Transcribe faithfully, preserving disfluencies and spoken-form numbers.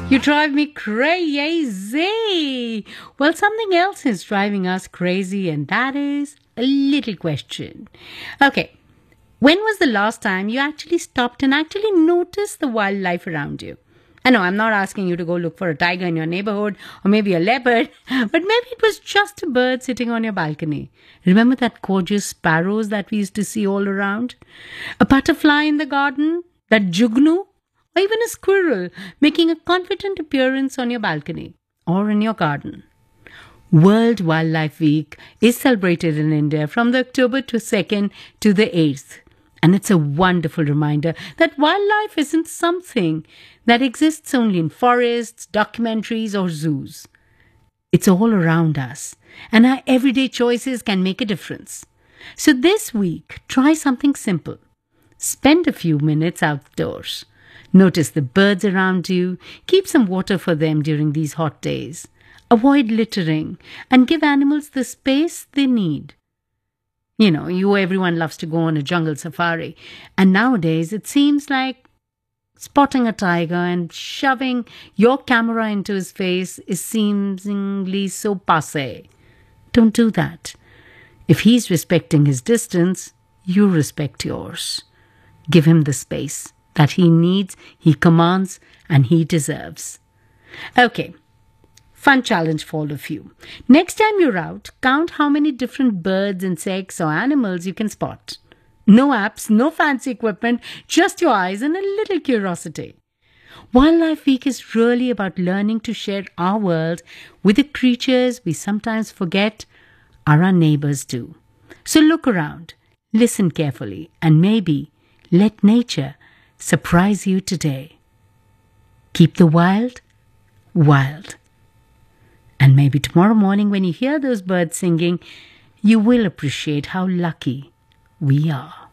You drive me crazy. Well, something else is driving us crazy, and that is a little question. Okay, when was the last time you actually stopped and actually noticed the wildlife around you? I know I'm not asking you to go look for a tiger in your neighborhood or maybe a leopard, but maybe it was just a bird sitting on your balcony. Remember that gorgeous sparrows that we used to see all around? A butterfly in the garden? That jugnu? Or even a squirrel making a confident appearance on your balcony or in your garden. World Wildlife Week is celebrated in India from the October second to the eighth. And it's a wonderful reminder that wildlife isn't something that exists only in forests, documentaries, or zoos. It's all around us, and our everyday choices can make a difference. So this week, try something simple. Spend a few minutes outdoors. Notice the birds around you. Keep some water for them during these hot days. Avoid littering and give animals the space they need. You know, you everyone loves to go on a jungle safari. And nowadays it seems like spotting a tiger and shoving your camera into his face is seemingly so passé. Don't do that. If he's respecting his distance, you respect yours. Give him the space that he needs, he commands, and he deserves. Okay, fun challenge for all of you. Next time you're out, count how many different birds, insects, or animals you can spot. No apps, no fancy equipment, just your eyes and a little curiosity. Wildlife Week is really about learning to share our world with the creatures we sometimes forget are our neighbors too. So look around, listen carefully, and maybe let nature surprise you today. Keep the wild, wild. And maybe tomorrow morning when you hear those birds singing, you will appreciate how lucky we are.